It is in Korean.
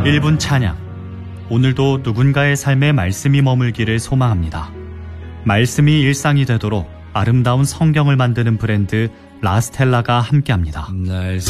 1분 찬양. 오늘도 누군가의 삶에 말씀이 머물기를 소망합니다. 말씀이 일상이 되도록 아름다운 성경을 만드는 브랜드 라스텔라가 함께합니다.